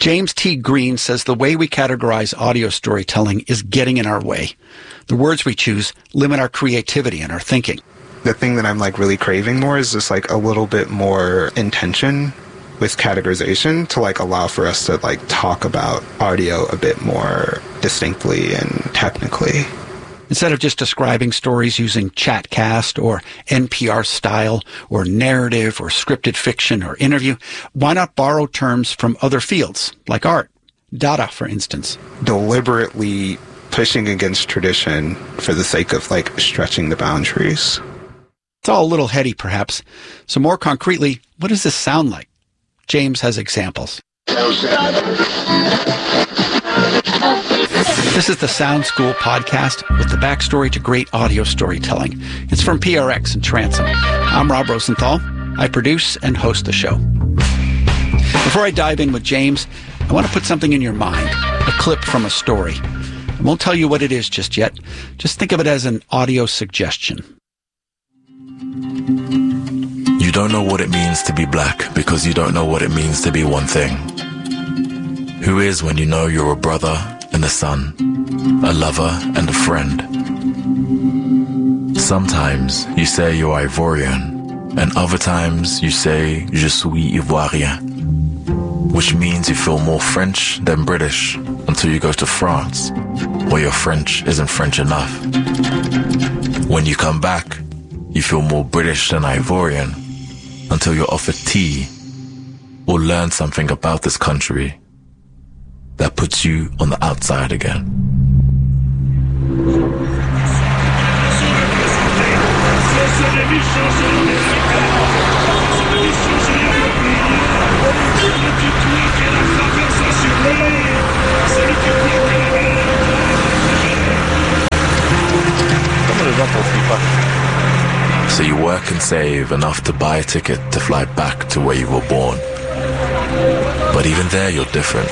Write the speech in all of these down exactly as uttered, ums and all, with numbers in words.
James T. Green says the way we categorize audio storytelling is getting in our way. The words we choose limit our creativity and our thinking. The thing that I'm like really craving more is just like a little bit more intention with categorization to like allow for us to like talk about audio a bit more distinctly and technically. Instead of just describing stories using Chatcast or N P R style or narrative or scripted fiction or interview, why not borrow terms from other fields, like art, data, for instance? Deliberately pushing against tradition for the sake of like stretching the boundaries. It's all a little heady, perhaps. So more concretely, what does this sound like? James has examples. This is the Sound School podcast with the backstory to great audio storytelling. It's from P R X and Transom. I'm Rob Rosenthal. I produce and host the show. Before I dive in with James, I want to put something in your mind, a clip from a story. I won't tell you what it is just yet. Just think of it as an audio suggestion. You don't know what it means to be black because you don't know what it means to be one thing. Who is when you know you're a brother and a son, a lover and a friend. Sometimes you say you're Ivorian, and other times you say je suis Ivoirien, which means you feel more French than British until you go to France, where your French isn't French enough. When you come back, you feel more British than Ivorian until you're offered tea or learn something about this country that puts you on the outside again. So you work and save enough to buy a ticket to fly back to where you were born. But even there, you're different.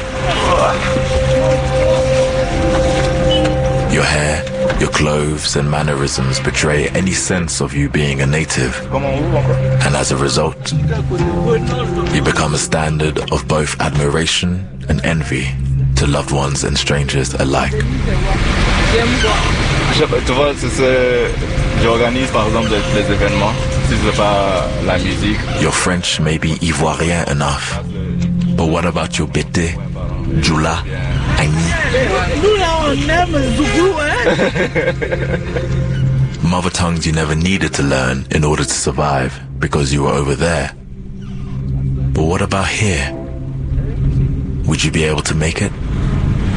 Your hair, your clothes and mannerisms betray any sense of you being a native. And as a result, you become a standard of both admiration and envy to loved ones and strangers alike. Tu vois, c'est ce... J'organise par exemple des événements, si c'est pas la musique. Your French may be Ivoirien enough, but what about your Bete, Jula, Agni? Mother tongues you never needed to learn in order to survive because you were over there. But what about here? Would you be able to make it?